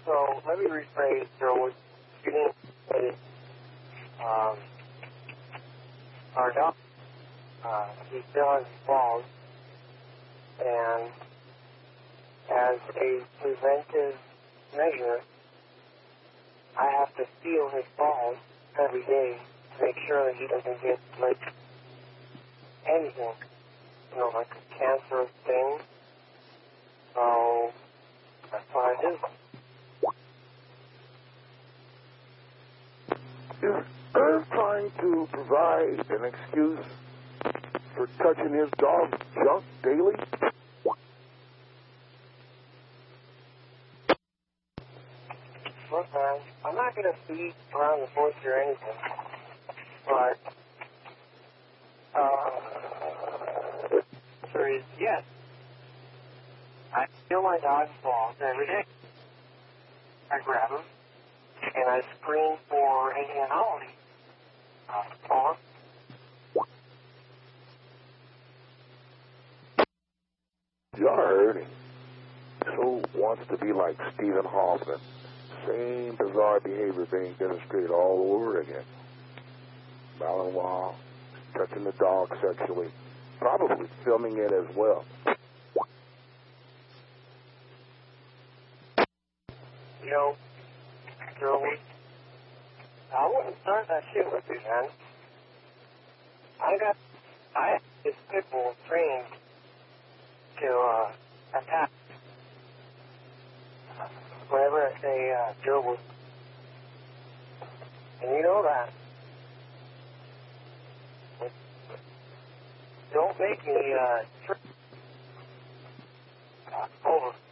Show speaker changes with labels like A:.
A: So let me rephrase. There was shooting our dog. He still has balls, and as a preventive measure, I have to feel his balls every day to make sure that he doesn't get like anything, like a cancerous thing. So that's what I do.
B: Is Irv trying to provide an excuse for touching his dog's junk daily?
A: Look, man, I'm not going to beat around the bush or anything, but the answer is yes. I feel my dog's balls every day. I grab them, and I screen for any anomaly. Or
B: Y'all heard him. So wants to be like Stephen Hoffman. Same bizarre behavior being demonstrated all over again. Malinois, touching the dog sexually, probably filming it as well.
A: Joey, I wouldn't start that shit with you, man. I have this pit bull trained to attack whenever I say Joe. And you know that. Don't make me over.